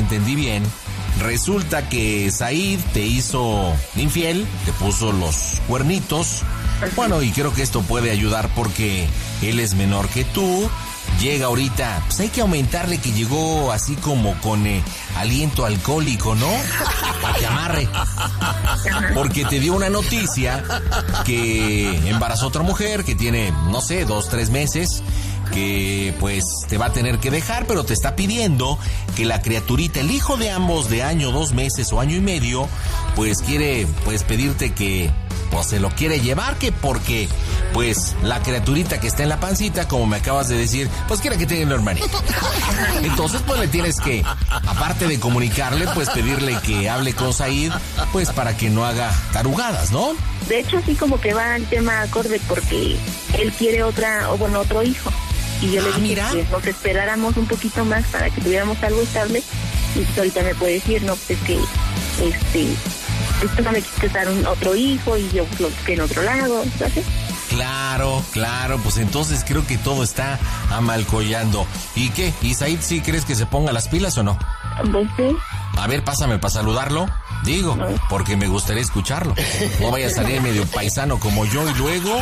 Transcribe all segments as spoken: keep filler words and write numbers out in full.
entendí bien, resulta que Said te hizo infiel, te puso los cuernitos. Bueno, y creo que esto puede ayudar porque él es menor que tú. Llega ahorita, pues hay que aumentarle que llegó así como con eh, aliento alcohólico, ¿no? Para que amarre. Porque te dio una noticia que embarazó a otra mujer que tiene, no sé, dos, tres meses, que pues te va a tener que dejar, pero te está pidiendo que la criaturita, el hijo de ambos de año, dos meses o año y medio, pues quiere pues pedirte que pues se lo quiere llevar, que porque pues la criaturita que está en la pancita, como me acabas de decir, pues quiere que tenga un hermanito. Entonces pues le tienes que, aparte de comunicarle, pues pedirle que hable con Said, pues para que no haga tarugadas, ¿no? De hecho sí, como que va el tema acorde porque él quiere otra, o bueno, otro hijo. Y yo le dije mira. que nos esperáramos un poquito más para que tuviéramos algo estable. Y pues ahorita me puede decir, no, pues es que, este, esto no me quise dar un otro hijo y yo lo busqué en otro lado, ¿sabes? Claro, claro, pues entonces creo que todo está amalcollando. ¿Y qué? ¿Y Said sí crees que se ponga las pilas o no? Pues sí. A ver, pásame para saludarlo. Digo, no, porque me gustaría escucharlo. No vaya a salir medio paisano como yo y luego...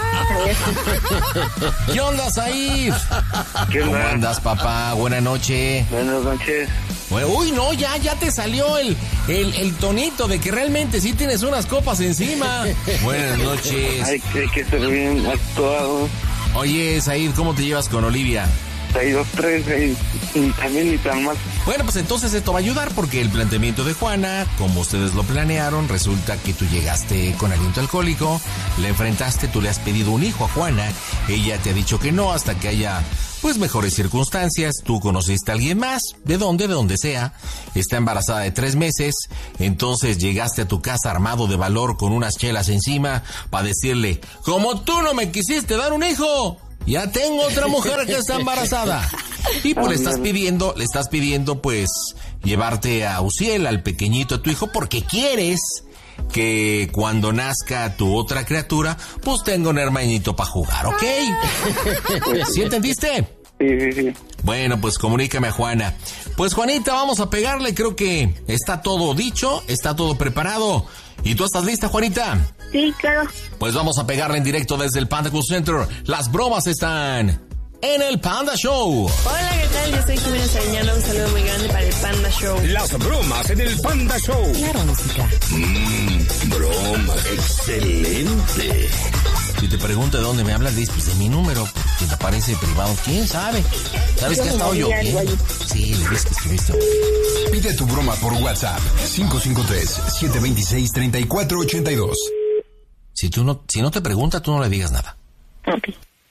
¿Qué onda, Said? ¿Qué onda? ¿Cómo andas, papá? Buenas noches. Buenas noches. Uy, no, ya, ya te salió el, el, el tonito de que realmente sí tienes unas copas encima. Buenas noches. Hay que, hay que ser bien actuado. Oye, Said, ¿cómo te llevas con Olivia? Hay dos, tres, hay, y también ni tan más. Bueno, pues entonces esto va a ayudar porque el planteamiento de Juana, como ustedes lo planearon, resulta que tú llegaste con aliento alcohólico, le enfrentaste, tú le has pedido un hijo a Juana, ella te ha dicho que no hasta que haya, pues, mejores circunstancias, tú conociste a alguien más, de dónde, de donde sea, está embarazada de tres meses, entonces llegaste a tu casa armado de valor con unas chelas encima para decirle, como tú no me quisiste dar un hijo, ya tengo otra mujer que está embarazada. Y pues le estás pidiendo, le estás pidiendo pues llevarte a Uciel, al pequeñito de tu hijo, porque quieres que cuando nazca tu otra criatura, pues tenga un hermanito para jugar, ¿ok? ¿Sí entendiste? Sí, sí, sí. Bueno, pues comunícame a Juana. Pues Juanita, vamos a pegarle, creo que está todo dicho, está todo preparado. ¿Y tú estás lista, Juanita? Sí, claro. Pues vamos a pegarle en directo desde el Panda Cool Center. Las bromas están en el Panda Show. Hola, ¿qué tal? Yo soy Jimena Sariñana. Un saludo muy grande para el Panda Show. Las bromas en el Panda Show. Claro, música. Mmm, broma, excelente. Si te pregunto de dónde me hablas, dices, pues de mi número, que te aparece privado. ¿Quién sabe? ¿Sabes que ha estado yo? Sí, le ves que escribiste. Pide tu broma por WhatsApp. cinco cinco tres, siete dos seis, tres cuatro ocho dos. Si tú no, si no te pregunta, tú no le digas nada. Ok.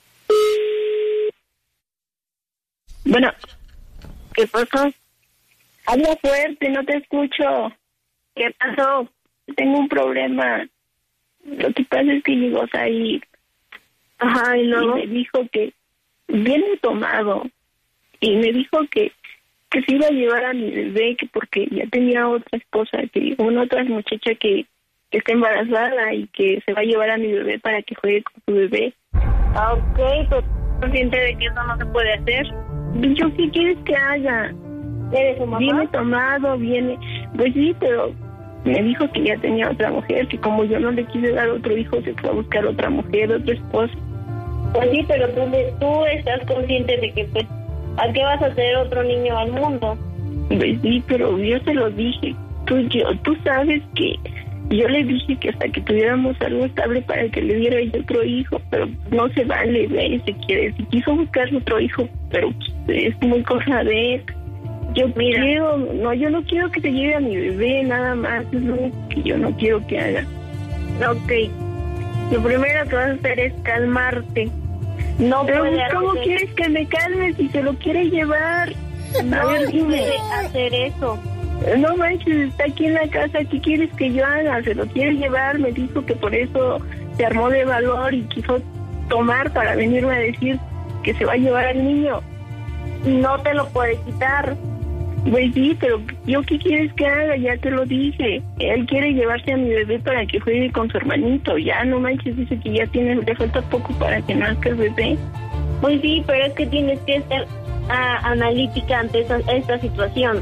Bueno, ¿qué pasó? Habla fuerte, no te escucho. ¿Qué pasó? Tengo un problema. Lo que pasa es que llegó Said. Ajá, y luego me dijo que viene tomado. Y me dijo que, que se iba a llevar a mi bebé, que porque ya tenía otra esposa, que una otra muchacha que, que está embarazada y que se va a llevar a mi bebé para que juegue con su bebé. Ah, ok, pero consciente de que eso no se puede hacer. ¿Yo qué quieres que haga? ¿Eres su mamá? Viene tomado, viene... Pues sí, pero me dijo que ya tenía otra mujer, que como yo no le quise dar otro hijo, se fue a buscar otra mujer, otra esposa. Pues sí, pero tú, tú estás consciente de que, pues, ¿a qué vas a hacer otro niño al mundo? Pues sí, pero yo se lo dije. Tú, yo, tú sabes que yo le dije que hasta que tuviéramos algo estable para que le diera yo otro hijo, pero no se vale, ve, se quiere, si quiso buscar otro hijo, pero es muy cosa de él. Yo Mira. quiero, no, yo no quiero que se lleve a mi bebé, nada más, es lo único que yo no quiero que haga. Ok, lo primero que vas a hacer es calmarte. No pero ¿cómo hacer... quieres que me calme si se lo quiere llevar? No, a ver, dime. Puede hacer eso. No manches, está aquí en la casa, ¿qué quieres que yo haga? Se lo quiere llevar, me dijo que por eso se armó de valor y quiso tomar para venirme a decir que se va a llevar al niño. No te lo puede quitar. Pues sí, pero ¿yo qué quieres que haga? Ya te lo dije. Él quiere llevarse a mi bebé para que juegue con su hermanito. Ya, no manches, dice que ya tiene, le falta poco para que nazca el bebé. Pues sí, pero es que tienes que ser uh, analítica ante esa, esta situación.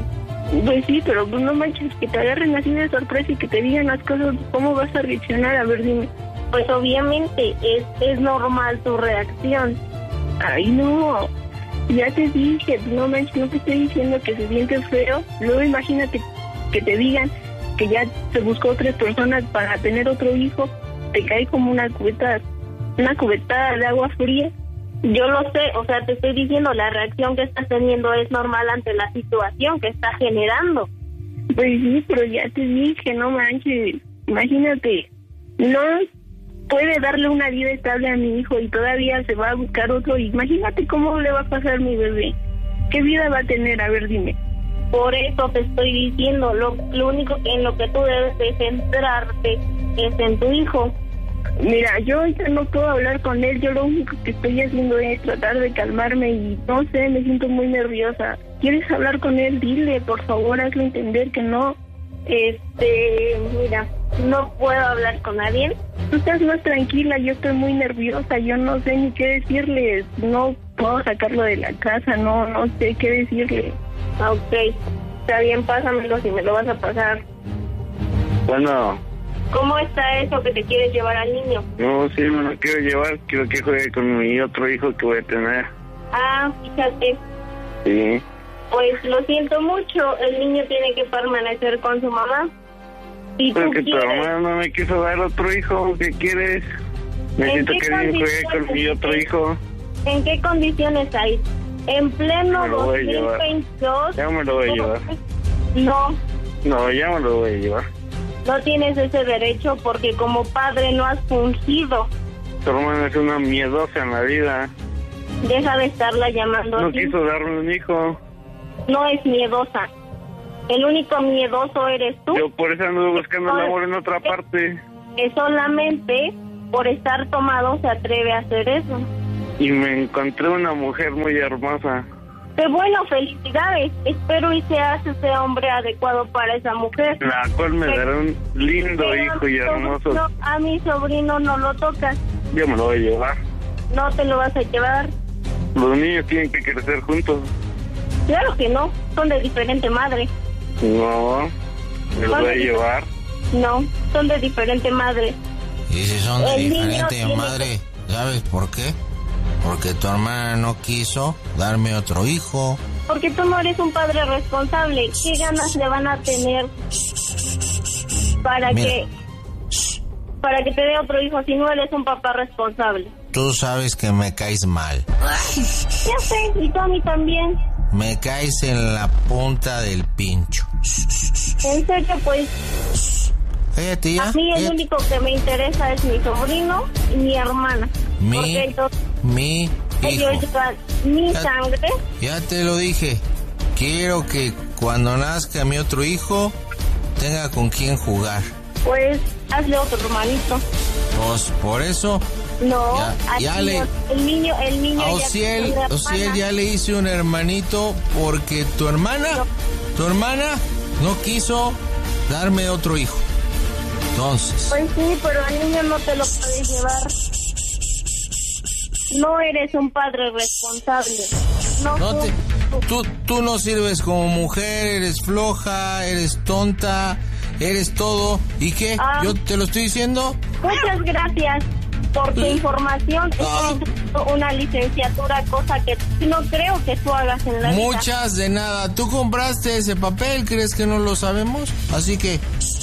Pues sí, pero pues no manches, que te agarren así de sorpresa y que te digan las cosas, ¿cómo vas a reaccionar? A ver, dime. Pues obviamente es, es normal tu reacción. Ay, no, ya te dije, no manches, no te estoy diciendo que se siente feo. Luego imagínate que te digan que ya se buscó otras personas para tener otro hijo, te cae como una cubeta, una cubetada de agua fría. Yo lo sé, o sea, te estoy diciendo, la reacción que estás teniendo es normal ante la situación que está generando. Pues sí, pero ya te dije, no manches, imagínate, no puede darle una vida estable a mi hijo y todavía se va a buscar otro. Imagínate cómo le va a pasar a mi bebé, qué vida va a tener, a ver, dime. Por eso te estoy diciendo, lo, lo único en lo que tú debes de centrarte es en tu hijo. Mira, yo ahorita no puedo hablar con él, yo lo único que estoy haciendo es tratar de calmarme y no sé, me siento muy nerviosa. ¿Quieres hablar con él? Dile, por favor, hazle entender que no. Este, mira, no puedo hablar con nadie. Tú estás más tranquila, yo estoy muy nerviosa, yo no sé ni qué decirle, no puedo sacarlo de la casa, no, no sé qué decirle. Ok, está bien, pásamelo si me lo vas a pasar. Bueno. ¿Cómo está eso que te quieres llevar al niño? No, sí, me lo quiero llevar, quiero que juegue con mi otro hijo que voy a tener. Ah, fíjate. Sí. Pues lo siento mucho, el niño tiene que permanecer con su mamá. Si Pero tú que quieres... tu mamá no me quiso dar otro hijo, ¿qué quieres? Necesito que alguien juegue con mi otro hijo. ¿En qué condiciones hay? En pleno dos mil veintidós... Ya me lo voy a llevar. No. No, ya me lo voy a llevar. No tienes ese derecho porque como padre no has fungido. Tu hermana es una miedosa en la vida. Deja de estarla llamando No así. quiso darme un hijo. No es miedosa. El único miedoso eres tú. Yo por eso ando buscando el amor en otra parte. Que solamente por estar tomado se atreve a hacer eso. Y me encontré una mujer muy hermosa. Qué bueno, felicidades. Espero y seas ese hombre adecuado para esa mujer. La cual me Pero, dará un lindo pero hijo y hermoso. No, a mi sobrino no lo tocas. Yo me lo voy a llevar. No te lo vas a llevar. Los niños tienen que crecer juntos. Claro que no, son de diferente madre. No, me los voy a llevar. No, son de diferente madre. Y si son de El niño diferente tiene madre, ¿sabes por qué? Porque tu hermana no quiso darme otro hijo. Porque tú no eres un padre responsable. ¿Qué ganas le van a tener para Mira. que para que te dé otro hijo si no eres un papá responsable? Tú sabes que me caes mal. Ya sé, y tú a mí también. Me caes en la punta del pincho. En serio, pues Cállate ya. a mí el cállate. único que me interesa es mi sobrino y mi hermana. Mi, Porque entonces mi hijo. ellos llevan mi Ya- sangre. Ya te lo dije. Quiero que cuando nazca mi otro hijo tenga con quién jugar. Pues hazle otro hermanito. Pues por eso No, Ya- así ya no. le- el niño, el niño a ya Ociel, tiene una Ociel hermana. ya le hice un hermanito porque tu hermana, tu hermana no quiso darme otro hijo. Entonces, Pues sí, pero al niño no te lo puedes llevar. No eres un padre responsable. No, no te, tú- tú, tú no sirves como mujer, eres floja, eres tonta, eres todo. ¿Y qué? Ah. ¿Yo te lo estoy diciendo? Muchas gracias por tu información. Ah. Estoy estudiando una licenciatura, cosa que no creo que tú hagas en la vida. Muchas de nada. Tú compraste ese papel, ¿crees que no lo sabemos? Así que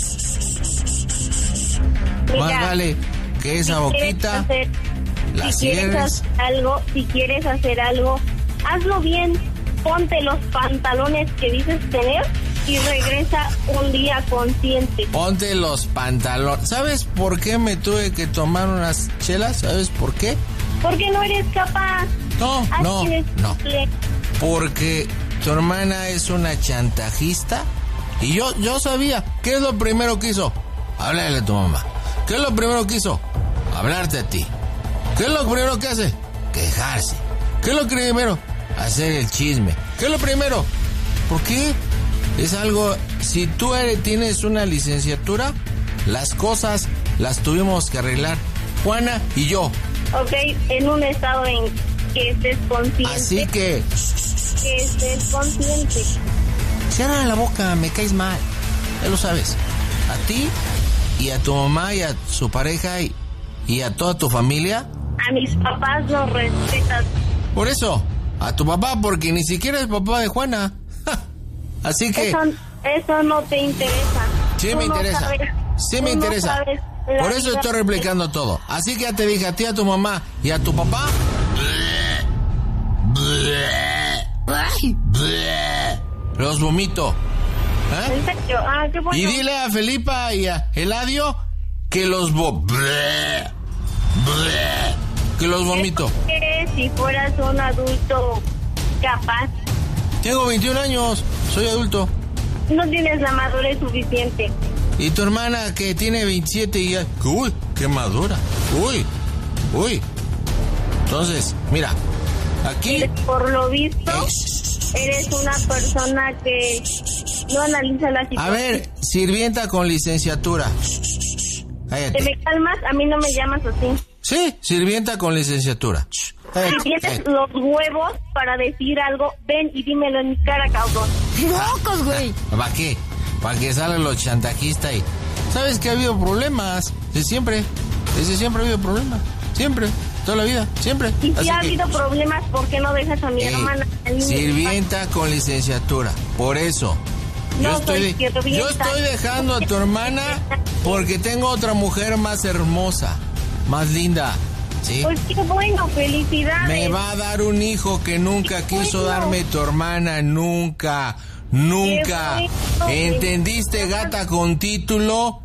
Mira, más vale que esa si quieres boquita hacer- la si quieres cierres. hacer algo, si quieres hacer algo, hazlo bien. Ponte los pantalones que dices tener y regresa un día consciente. Ponte los pantalones. ¿Sabes por qué me tuve que tomar unas chelas? ¿Sabes por qué? Porque no eres capaz. No, Así no, de no. simple. Porque tu hermana es una chantajista y yo, yo sabía. ¿Qué es lo primero que hizo? Háblale a tu mamá. ¿Qué es lo primero que hizo? Hablarte a ti. ¿Qué es lo primero que hace? Quejarse. ¿Qué es lo primero? Hacer el chisme. ¿Qué es lo primero? ¿Por qué? Es algo... Si tú eres, tienes una licenciatura, las cosas las tuvimos que arreglar Juana y yo. Ok, en un estado en que estés consciente. Así que... Que estés consciente. Cierra la boca, me caes mal. Ya lo sabes. A ti y a tu mamá y a su pareja y, y a toda tu familia. A mis papás los respetas. Por eso, a tu papá, porque ni siquiera es papá de Juana. Así que... Eso, eso no te interesa. Sí Tú me no interesa. sabes, Sí me tú no interesa. sabes la Por eso vida estoy que- replicando todo. Así que ya te dije a ti, a tu mamá y a tu papá. Los vomito. ¿Eh? ¿En serio? Ah, qué bueno. Y dile a Felipa y a Eladio que los vo... que los vomito. ¿Qué si fueras un adulto capaz? Tengo veintiún años, soy adulto. No tienes la madurez suficiente. Y tu hermana que tiene veintisiete y ya... Uy, qué madura. Uy, uy. Entonces, mira, aquí... Por lo visto, Eh, eres una persona que no analiza la situación. A ver, sirvienta con licenciatura. ¿Te Cállate. me calmas? A mí no me llamas así. Sí, sirvienta con licenciatura. Cállate, Si tienes cállate. los huevos para decir algo, ven y dímelo en mi cara, cabrón. ¡Locos, güey! ¿Para qué? Para que salgan los chantajistas y... ¿Sabes que ha habido problemas? Desde siempre. Desde siempre ha habido problemas. Siempre. Toda la vida. Siempre. Y si Así ha que- habido problemas, ¿por qué no dejas a mi Eh, hermana? a mí? sirvienta con licenciatura. Por eso. Yo No estoy, soy de- sirvienta. yo estoy dejando a tu hermana porque tengo otra mujer más hermosa, más linda. ¿Sí? Pues qué bueno, felicidades. Me va a dar un hijo que nunca Qué quiso bueno. darme tu hermana, nunca, nunca. Qué bueno. ¿Entendiste, gata con título?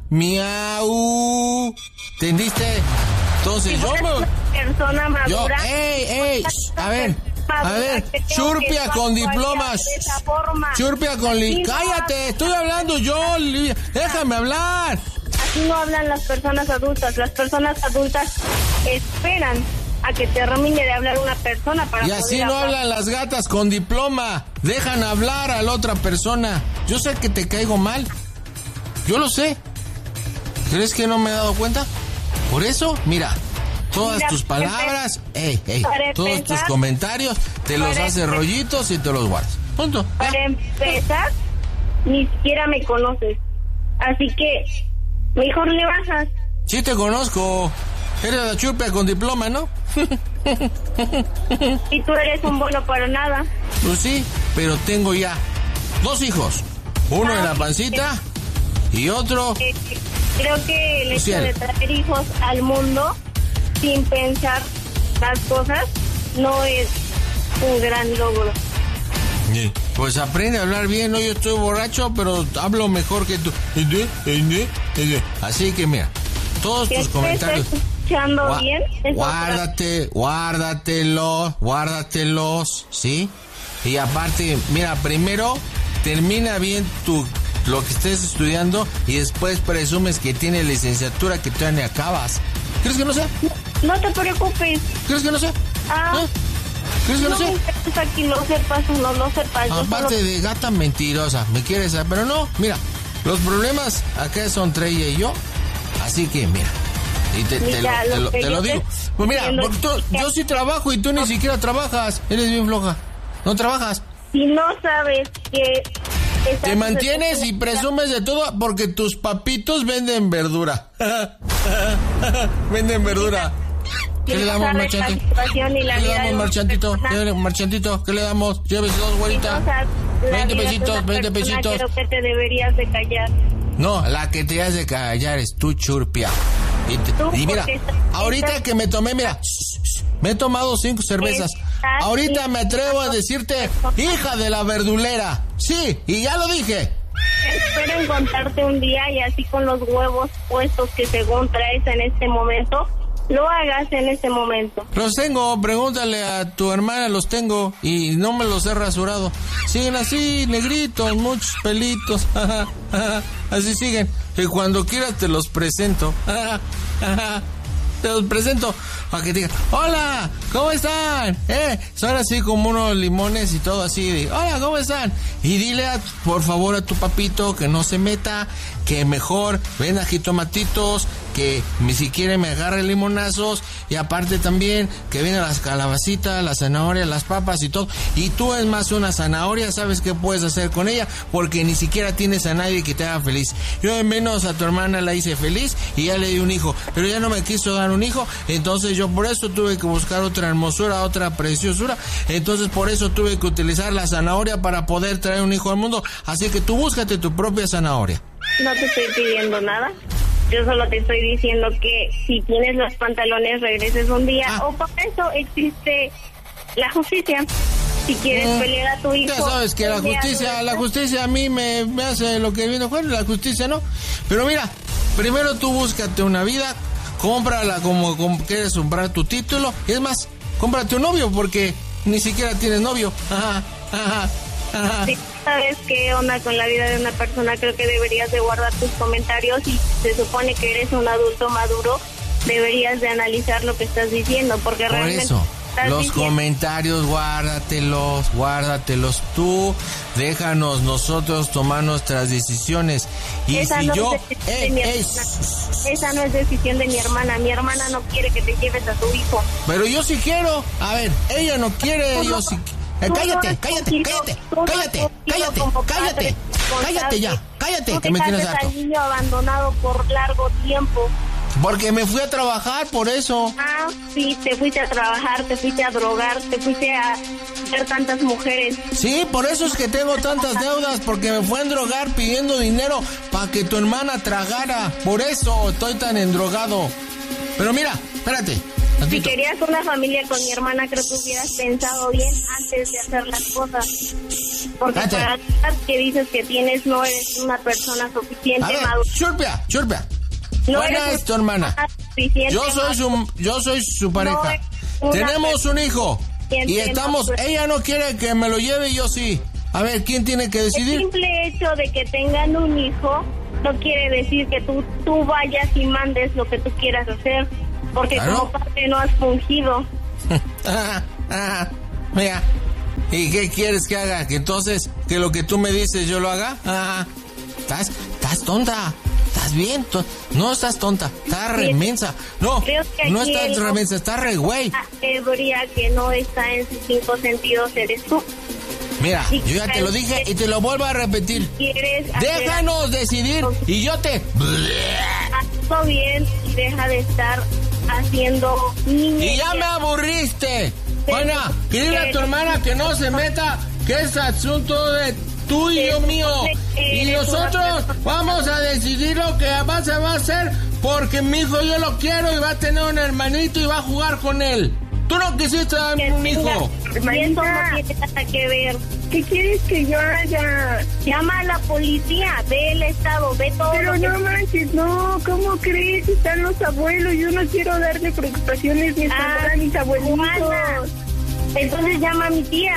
Miau. ¿Entendiste? Entonces Si yo fueras me... una persona Yo, madura, ey, ey, a ver, a ver, que tengo churpia que con actuar diplomas, de esa forma. churpia con li... Así no Cállate, estoy hablando yo, Livia, déjame hablar. Así no hablan las personas adultas. Las personas adultas esperan a que termine de hablar una persona para Y así poder no hablar. hablan las gatas con diploma, dejan hablar a la otra persona. Yo sé que te caigo mal, yo lo sé. ¿Crees que no me he dado cuenta? Por eso, mira, todas Mira, tus palabras, ey, ey, para todos tus empezar- comentarios, te los para haces empe- rollitos y te los guardas. Punto. ¿ya? Para empezar, ni siquiera me conoces. Así que, mejor le bajas. Sí te conozco. Eres la churpia con diploma, ¿no? Y tú eres un bueno para nada. Pues sí, pero tengo ya dos hijos. Uno en la pancita y otro... Eh, creo que el hecho Social. de traer hijos al mundo sin pensar las cosas no es un gran logro. Sí. Pues aprende a hablar bien, ¿no? Yo estoy borracho, pero hablo mejor que tú. Así que mira, todos Que tus te comentarios... estés escuchando Gua- bien. es guárdate, guárdatelos, guárdatelos, ¿sí? Y aparte, mira, primero termina bien tu lo que estés estudiando y después presumes que tienes licenciatura que todavía ni acabas. ¿Crees que no sé? otra. No te preocupes. ¿Crees que no sé? Ah, ¿Eh? ¿Crees que no no me sé? interesa que lo sepas o no lo sepas. Yo Aparte solo- de gata mentirosa, me quieres saber, pero no, mira, los problemas acá son entre ella y yo, así que mira, y te, te Mira, lo, te lo lo- que te yo lo te digo. estoy Pues mira, diciendo porque tú- es que- yo sí trabajo y tú ni siquiera trabajas, eres bien floja, no trabajas, Si no sabes que... estás te mantienes y haciendo- presumes de todo porque tus papitos venden verdura. Venden verdura. ¿Qué le damos, sabes la marchante? situación y la ¿Qué le vida de damos, una marchantito? persona. ¿Qué le- marchantito? ¿Qué le damos? Llévese dos, Si güerita. no sabes la veinte vida de pesitos, una veinte persona, pesitos. Creo que te deberías de callar. No, la que te hace callar es tu churpia. Y, te- Tú, y mira, porque estás- ahorita estás- que me tomé, mira, me he tomado cinco cervezas. Estás Ahorita me atrevo a decirte, hija de la verdulera. Sí, y ya lo dije. Espero encontrarte un día y así con los huevos puestos que según traes en este momento, lo hagas en este momento. Los tengo, pregúntale a tu hermana, los tengo y no me los he rasurado. Siguen así, negritos, muchos pelitos. Así siguen. Y cuando quieras te los presento. Te los presento para que te digan, hola, ¿cómo están? Eh, son así como unos limones y todo así. De, hola, ¿cómo están? Y dile a, por favor a tu papito que no se meta, que mejor venda jitomatitos, que me, si quiere me agarre limonazos, y aparte también que vienen las calabacitas, las zanahorias, las papas y todo, y tú es más una zanahoria, ¿sabes qué puedes hacer con ella? Porque ni siquiera tienes a nadie que te haga feliz. Yo de menos a tu hermana la hice feliz y ya le di un hijo, pero ya no me quiso dar un hijo, entonces yo por eso tuve que buscar otra hermosura, otra preciosura, entonces por eso tuve que utilizar la zanahoria para poder traer un hijo al mundo, así que tú búscate tu propia zanahoria. No te estoy pidiendo nada. Yo solo te estoy diciendo que si tienes los pantalones, regreses un día. Ah. O para eso existe la justicia. Si quieres mm. pelear a tu hijo... Ya sabes que la justicia, la justicia a mí me, me hace lo que viene a jugar, la justicia no. Pero mira, primero tú búscate una vida, cómprala como, como quieres comprar tu título. Y es más, cómprate un novio porque ni siquiera tienes novio. Ajá, ajá. Ajá. Si sabes qué onda con la vida de una persona, creo que deberías de guardar tus comentarios, y se supone que eres un adulto maduro, deberías de analizar lo que estás diciendo, porque por realmente eso los diciendo... comentarios guárdatelos, guárdatelos tú, déjanos nosotros tomar nuestras decisiones. Y esa si no yo es eh, de eh, esa no es decisión de mi hermana. Mi hermana no quiere que te lleves a tu hijo. Pero yo sí quiero. A ver, ella no quiere, yo sí. Eh, cállate, cállate, cállate, cállate, cállate, cállate, cállate ya, cállate, que me tienes harto. Al niño abandonado por largo tiempo. Porque me fui a trabajar, por eso. Ah, sí, te fuiste a trabajar, te fuiste a drogar, te fuiste a ver tantas mujeres. Sí, por eso es que tengo tantas deudas, porque me fui a drogar pidiendo dinero para que tu hermana tragara. Por eso estoy tan endrogado. Pero mira, espérate. Si querías una familia con mi hermana, creo que hubieras pensado bien antes de hacer las cosas. Porque Date. para las que dices que tienes, no eres una persona suficiente madura. Churpia, churpia. No Buena es tu hermana. Yo soy su, yo soy su pareja. No tenemos un hijo y estamos. Ella no quiere que me lo lleve, y yo sí. A ver, ¿quién tiene que decidir? El simple hecho de que tengan un hijo no quiere decir que tú, tú vayas y mandes lo que tú quieras hacer. Porque ¿claro? Como padre no has fungido. Mira, ¿y qué quieres que haga? ¿Que entonces, que lo que tú me dices yo lo haga? Ah, ¿Estás, estás tonta? ¿Estás bien? No estás tonta, estás remensa. No, no estás remensa, estás re güey. La teoría que no está en sus cinco sentidos eres tú. Mira, si yo ya te lo dije y te lo vuelvo a repetir. Déjanos decidir y yo te... Hazlo bien y deja de estar haciendo niños. Y ya me aburriste. Bueno, dile a tu hermana que no se meta, que es asunto de tú y yo mío. Y nosotros vamos a decidir lo que va, se va a hacer, porque mi hijo yo lo quiero y va a tener un hermanito y va a jugar con él. Tú no quisiste darme un hijo. Hermanita, no tiene nada que ver. ¿Qué quieres que yo haga? Llama a la policía, ve el estado, ve todo. Pero lo que... no manches, no, ¿cómo crees? Están los abuelos, yo no quiero darle preocupaciones ni ah, a mis abuelitos. Juana. Entonces llama a mi tía.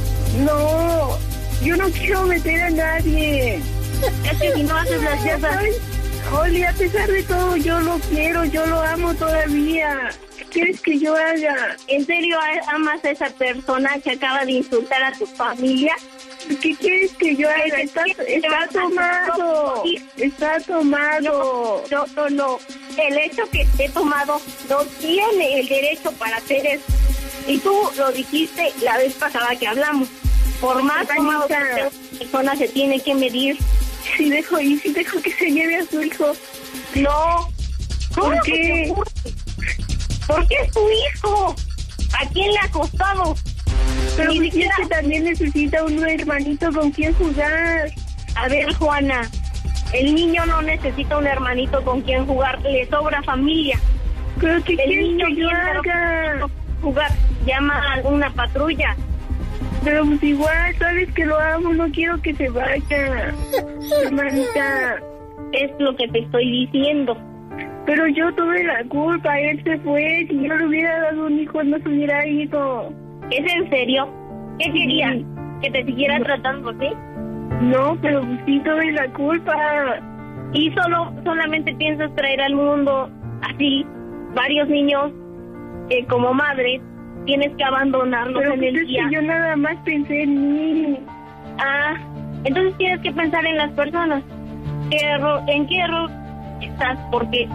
No, yo no quiero meter a nadie. Es que si no haces las cosas... Oli, a pesar de todo, yo lo quiero, yo lo amo todavía. ¿Qué quieres que yo haga? ¿En serio amas a esa persona que acaba de insultar a tu familia? ¿Qué quieres que yo haga? Está, está tomado. Está tomado. No, no, no. El hecho que esté tomado no tiene el derecho para hacer eso. Y tú lo dijiste la vez pasada que hablamos. Por más tomado que sea, una persona se tiene que medir. Si dejo, y si dejo que se lleve a su hijo. No. ¿Por qué? ¿Por qué es tu hijo? ¿A quién le ha costado? Pero mi tía que también necesita un hermanito con quien jugar. A ver, Juana, el niño no necesita un hermanito con quien jugar, le sobra familia. Pero ¿qué el quieres niño que yo haga? Jugar, llama a una patrulla. Pero pues igual, sabes que lo amo, no quiero que se vaya, hermanita. Es lo que te estoy diciendo. Pero yo tuve la culpa, él se fue, si yo le hubiera dado un hijo, no se hubiera ido. ¿Es en serio? ¿Qué querías? Sí. ¿Que te siguiera no. tratando así? No, pero pues sí tuve la culpa. Y solo, solamente piensas traer al mundo así, varios niños, eh, como madre. Tienes que abandonarlos pero en el pues día. Es que yo nada más pensé en mí. Ah, entonces tienes que pensar en las personas. ¿Qué error, ¿En qué error estás? Porque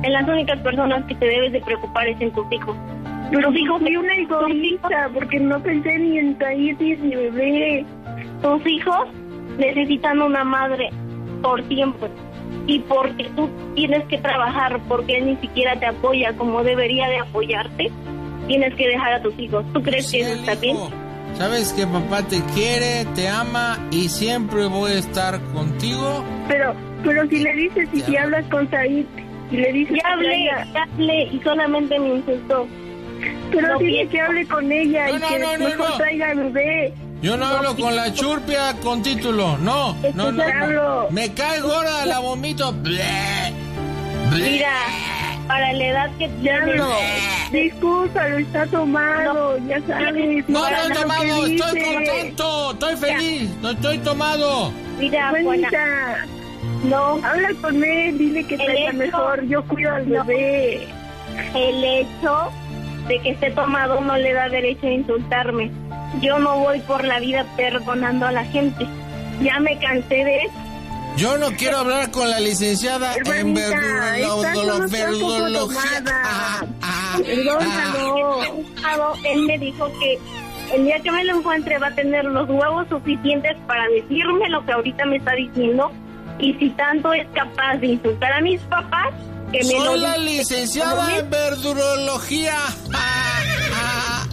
En las únicas personas que te debes de preocupar es en tus hijos. Pero dijo, fui una egoísta porque no pensé ni en Said ni en mi bebé. Tus hijos necesitan una madre por siempre. Y porque tú tienes que trabajar, porque él ni siquiera te apoya como debería de apoyarte, tienes que dejar a tus hijos. ¿Tú crees Sí, que eso está bien? Sabes que papá te quiere, te ama y siempre voy a estar contigo. Pero, pero si le dices y si hablas con Said, y le dices Ya hablé, ya hablé y solamente me insultó. pero No dile pienso. que hable con ella No, y no, que no, no, mejor no. traiga al bebé. Yo no hablo con la churpia con título, no, no, no, Hablo. no. Me cae gorda, la vomito. Bleh, bleh. Mira, para la edad que Ya tienes, no. Disculpa, lo está tomado, ya sabes. No para estoy lo que tomado, estoy dice. contento, estoy feliz, no estoy tomado. mira, Juana, Juanita, no, habla con él, dile que El traiga hecho- mejor, yo cuido al No. bebé. el hecho de que esté tomado no le da derecho a insultarme. Yo no voy por la vida perdonando a la gente. Ya me cansé de eso. Yo no quiero hablar con la licenciada en Hermanita, verdurolo- esta solo está un poco verdurología. tomada. Ah, ah, ah. Perdónalo. Abogado, él me dijo que el día que me lo encuentre va a tener los huevos suficientes para decirme lo que ahorita me está diciendo. Y si tanto es capaz de insultar a mis papás, que me lo Soy la diga. licenciada en verdurología. Ah, ah.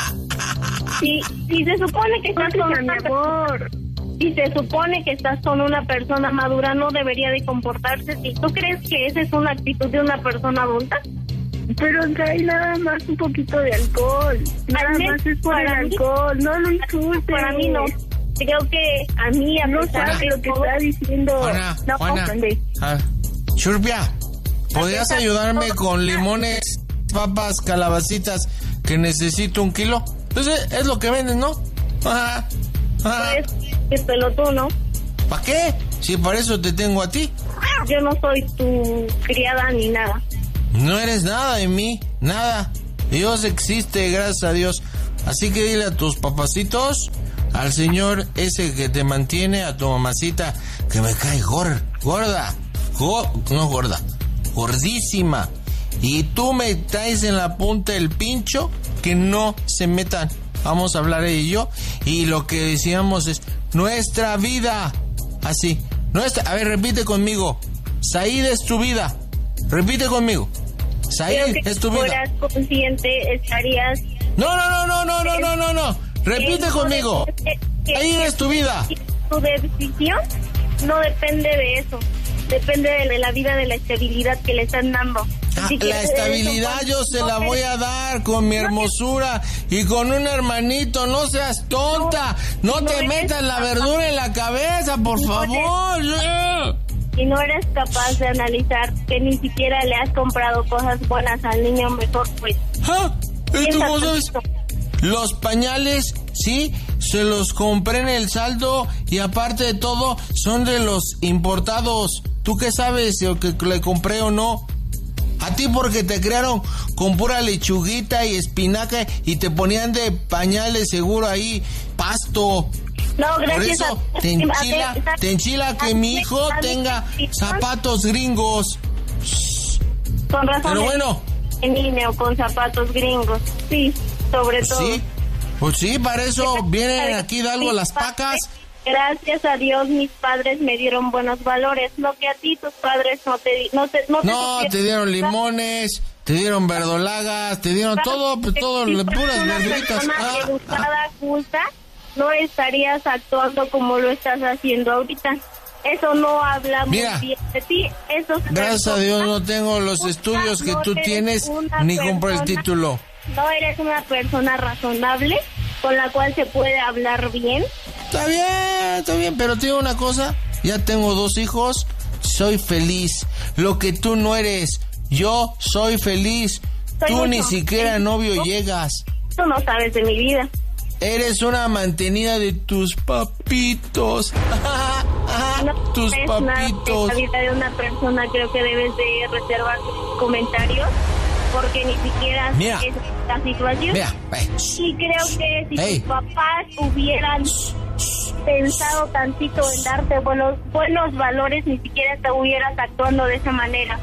Si, si se supone que estás con Escucha, mi una amor. Si se supone que estás con una persona madura, no debería de comportarse así. ¿Tú crees que esa es una actitud de una persona adulta? Pero trae nada más un poquito de alcohol. Nada Al menos más es por el para mí- alcohol. No lo insultes. Para mí no. Creo que a mí, a No pesar sabe de lo que todo, está diciendo. Juana, no, Juana. ofende. Ah, Churpia, ¿podrías ayudarme con limones, papas, calabacitas, que necesito un kilo? Entonces, es lo que venden, ¿no? Ajá, ajá. Pues, es pelotudo, ¿no? ¿Para qué? Si para eso te tengo a ti. Yo no soy tu criada ni nada. No eres nada de mí, nada. Dios existe, gracias a Dios. Así que dile a tus papacitos, al señor ese que te mantiene, a tu mamacita, que me cae gor, gorda, go- no gorda, gordísima. Y tú me traes en la punta el pincho, que no se metan. Vamos a hablar ella y yo. Y lo que decíamos es, nuestra vida. Así, nuestra, a ver, repite conmigo. Said es tu vida. Repite conmigo. Creo Said que es si tu vida. fueras consciente, estarías... No, no, no, no, no, no, no, no, no. Repite que- conmigo. que- que- Ahí es tu vida. Tu decisión no depende de eso. Depende de la vida, de la estabilidad que le están dando. Ah, Si la quieres estabilidad eso, yo se la no voy a dar con mi hermosura y con un hermanito. No seas tonta. No no te eres metas la capaz. verdura en la cabeza, por No eres- favor. Yeah. Y no eres capaz de analizar que ni siquiera le has comprado cosas buenas al niño, mejor pues. Ah, ¿y tú piensa cómo sabes? tantito. Los pañales, sí, se los compré en el saldo y aparte de todo, son de los importados. ¿Tú qué sabes si que le compré o no? A ti porque te crearon con pura lechuguita y espinaca y te ponían de pañales seguro ahí, pasto. No, Por gracias eso a te enchila, a- a- te enchila que a- mi hijo a- tenga a- zapatos gringos. Con razón. Pero es bueno. En niño con zapatos gringos. Sí, sobre todo. Sí, pues sí, para eso vienen aquí de algo las pacas. Gracias a Dios mis padres me dieron buenos valores, no que a ti tus padres no te di- no te no te, No, supieron- te dieron limones, te dieron verdolagas, te dieron todo, pues, todo, Si le- fueras puras una verduritas. persona Ah, ah. educada, culta, no estarías actuando como lo estás haciendo ahorita. Eso no habla muy Mira, bien de ti. Eso es Gracias a persona- Dios no tengo los estudios que no tú eres tienes, una ni compré el persona- título. No eres una persona razonable con la cual se puede hablar bien. Está bien, está bien, pero te digo una cosa, ya tengo dos hijos, soy feliz. Lo que tú no eres, yo soy feliz. Soy Tú mucho ni más siquiera feliz. novio ¿No? llegas. Tú no sabes de mi vida. Eres una mantenida de tus papitos. No tus es nada de papitos. la vida de una persona. Creo que debes de reservar tus comentarios porque ni siquiera Mira. es la situación. Mira, eh, Y creo que si Ey. tus papás hubieran pensado tantito en darte buenos buenos valores, ni siquiera te hubieras actuando de esa manera.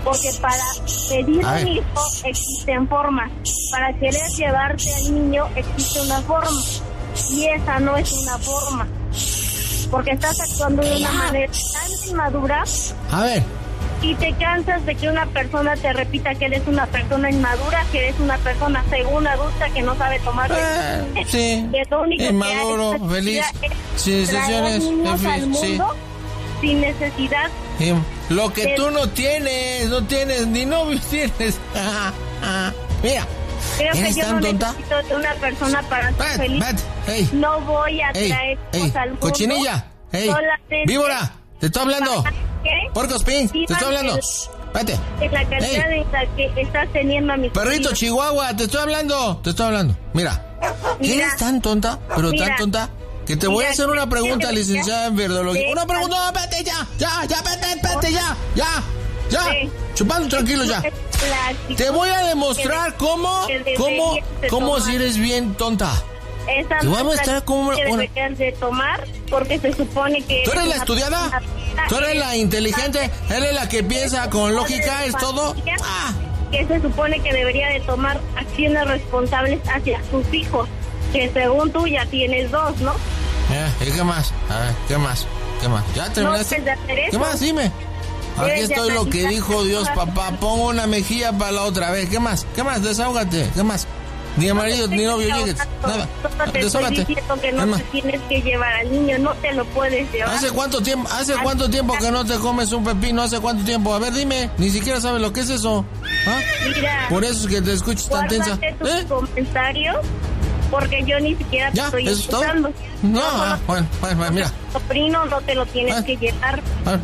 Porque para pedir un hijo existen formas. Para querer llevarte al niño existe una forma. Y esa no es una forma. Porque estás actuando de una manera tan inmadura. A ver. Y te cansas de que una persona te repita que eres una persona inmadura, que eres una persona según adulta que no sabe tomar eh, sí, que lo único inmaduro, que feliz, es sin decisiones, niños feliz, al mundo, sí. sin necesidad. Sí. Lo que de... tú no tienes, no tienes, ni novio tienes. Mira, creo que yo no tonta? necesito de una persona para ser Bat, feliz. bat, hey. No voy a Hey, traer hey, al mundo. Cochinilla, hey, solamente víbora, te estoy hablando. ¿Qué? Porcos Pin, te estoy hablando. Vete. En la calidad hey. en la que estás teniendo a mi Perrito Chihuahua, te estoy hablando, te estoy hablando. Mira, Mira. eres tan tonta, pero Mira. tan tonta, que te voy Mira, a hacer una pregunta, mira, licenciada en verdología. mira. Una pregunta, no, vete ya, ya, ya, vete, vete ya, ya, ya. Sí. Chupando tranquilo ya. La actitud Te voy a demostrar cómo, que cómo, deberías de cómo tomar. si eres bien tonta. Esa Te voy a no es mostrar la cómo- que una- deberías de tomar porque se supone que ¿Tú eres eres la una estudiada? persona- ¿Tú eres la inteligente? ¿Eres la que piensa con lógica? ¿Es todo? Ah. Que se supone que debería de tomar acciones responsables hacia sus hijos, que según tú ya tienes dos, ¿no? Eh, ¿Y qué más? A ver, ¿qué más? ¿Qué más? ¿Ya terminaste? No, de hacer eso. ¿Qué más? Dime. Aquí Debes de estoy lo que analizar dijo Dios, cosas. papá. Pongo una mejilla para la otra vez. ¿Qué más? ¿Qué más? Desahógate. ¿Qué más? Ni marido ni novio llegues. Nada. Solo te estoy Desahógate. diciendo que ¿Qué no más? te tienes que llevar al niño, no te lo puedes llevar. ¿Hace cuánto tiempo? ¿Hace cuánto tiempo que no te comes un pepino? ¿Hace cuánto tiempo? A ver, dime. Ni siquiera sabes lo que es eso. ¿Ah? Mira, Por eso es que te escuchas tan tensa. guárdate tus ¿Eh? comentarios porque yo ni siquiera te ¿Ya? estoy ¿Eso es todo? escuchando. No, solo ah, bueno, bueno, bueno, mira. tu sobrino no te lo tienes Ah. que llevar. Ah.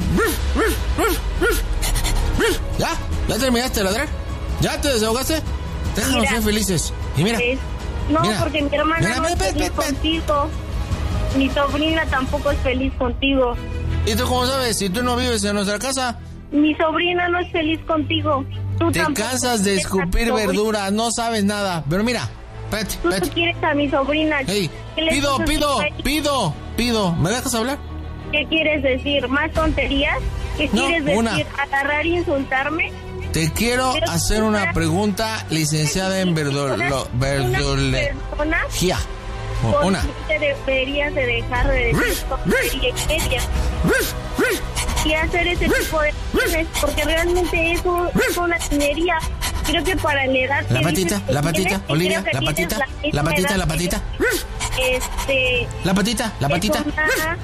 ¿Ya? ¿Ya terminaste de ladrar? ¿Ya te desahogaste? Déjanos Mira, ser felices. Y mira, Es- no, mira, porque mi hermana mira, no ve, es ve, feliz ve, ve. contigo. Mi sobrina tampoco es feliz contigo. ¿y tú cómo sabes? Si tú no vives en nuestra casa, Mi sobrina no es feliz contigo. Tú te tampoco cansas de quieres a mi escupir sobrina. verdura, no sabes nada. Pero mira, vete, Tú no vete. quieres a mi sobrina. Hey, ¿Qué le pido, estás pido, haciendo ahí? pido, pido. ¿Me dejas hablar? ¿Qué quieres decir? ¿Más tonterías? ¿Qué No, quieres decir? una. ¿Agarrar y insultarme? Te quiero Pero hacer tú una una- pregunta, licenciada en verdolo- Una- lo- una verdología. persona Oh, Una. ¿por qué te deberías de dejar de decir tontería y media? Y hacer ese tipo de cosas, porque realmente eso es una niñería. Creo que para la edad La que patita, dices que la patita, tienes, Olivia, creo que la tienes patita, la la misma patita, edad la que patita. yo. Este... La patita, la es patita. una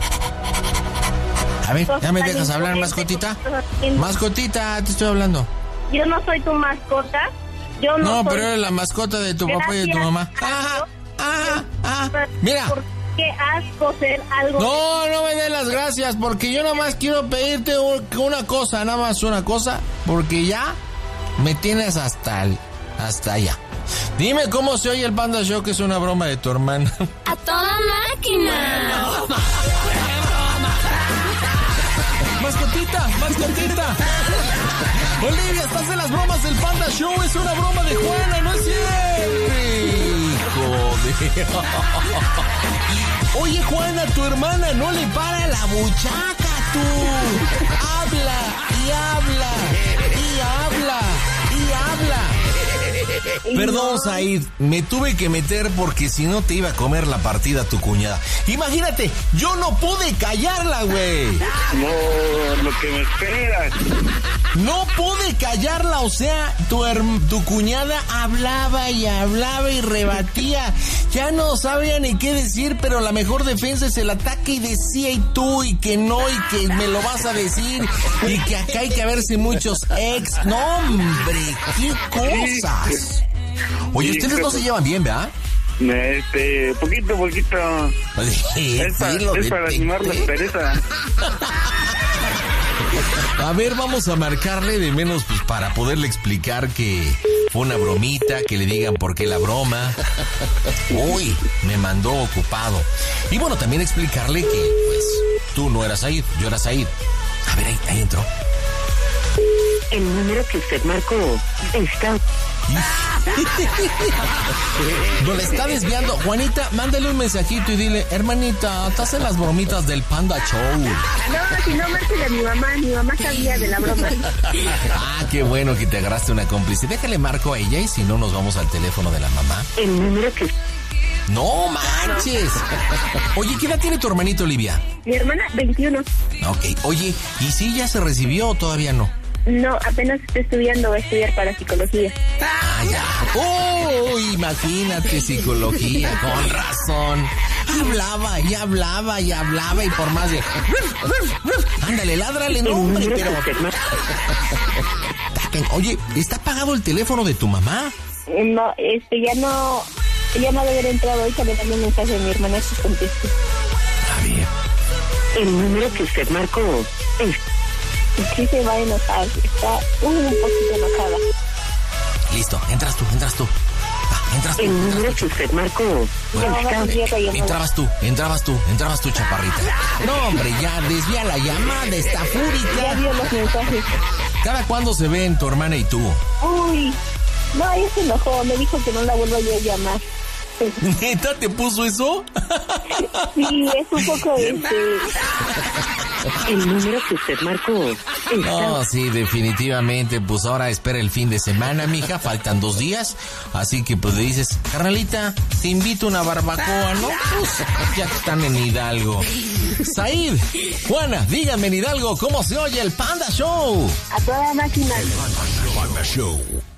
A ver, ¿ya me cosa dejas hablar, imprudente mascotita? que estás haciendo. Mascotita, te estoy hablando. Yo no soy tu mascota. Yo no, No, soy... pero eres la mascota de tu papá y de tu Gracias mamá. a Ah, Dios. ah, ah. Mira. ¿Por qué asco ser algo? No, no me des las gracias, porque yo nada más quiero pedirte un- una cosa, nada más una cosa, porque ya me tienes hasta el, hasta allá. Dime cómo se oye el Panda Show, que es una broma de tu hermana. ¡A toda máquina! Mascotita, mascotita. Olivia, estás en las bromas del Panda Show, es una broma de Juana, no es cierto. Hijo de... Oye, Juana, tu hermana no le para la buchaca, tú. Habla y habla y habla y habla. Perdón, Said, me tuve que meter porque si no te iba a comer la partida tu cuñada. Imagínate, yo no pude callarla, güey. No, lo que me esperas. No pude callarla, o sea, tu, herm- tu cuñada hablaba y hablaba y rebatía. Ya no sabía ni qué decir, pero la mejor defensa es el ataque y decía y tú y que no y que me lo vas a decir y que acá hay que verse muchos ex. No, hombre, qué cosas. Oye, ustedes no se llevan bien, ¿verdad? Este, poquito, poquito. Sí, Es para, sí, lo es para detecté. animar la pereza. A ver, vamos a marcarle de menos pues para poderle explicar que fue una bromita, que le digan por qué la broma. Uy, me mandó ocupado. Y bueno, también explicarle que pues tú no eras Said, yo era Said. A ver, ahí, ahí entró. El número que usted marcó está... No le está desviando. Juanita, mándale un mensajito y dile, hermanita, te hacen las bromitas del Panda Show. No, si no, márquele a mi mamá. Mi mamá sabía de la broma. Ah, qué bueno que te agarraste una cómplice. Déjale marco a ella y si no nos vamos al teléfono de la mamá. El número que... ¡No manches! Oye, ¿qué edad tiene tu hermanito, Olivia? Mi hermana, veintiuno. Ok, oye, ¿y si ya se recibió o todavía no? No, apenas está estudiando, va a estudiar para psicología. Ah, ya. ¡Oh! Imagínate, psicología, con razón. Hablaba y hablaba y hablaba y por más de... Ándale, ládrale, no, hombre, pero... Oye, ¿está apagado el teléfono de tu mamá? No, este, ya no... Ya no debe haber entrado. Ahorita le mandé un mensaje a mi hermana que conteste. A ver. El número que usted marcó es... Sí se va a enojar. Está un poquito enojada. Listo, entras tú, entras tú. Ah, entras tú. El número que usted marcó. Bueno, está... entrabas tú, entrabas tú, entrabas tú, chaparrita. No, hombre, ya desvía la llamada, está fúrica. Ya vio los mensajes. ¿Cada cuándo se ven tu hermana y tú? Uy, no, ella se enojó. Me dijo que no la vuelva yo a llamar. ¿Neta te puso eso? Sí, es un poco este... El número que usted marcó. No, sí, definitivamente. Pues ahora espera el fin de semana, mija. Faltan dos días. Así que pues le dices, carnalita, te invito a una barbacoa, ¿no? Pues ya que están en Hidalgo. Said, Juana, díganme en Hidalgo, ¿cómo se oye el Panda Show? A toda máquina. Panda Show.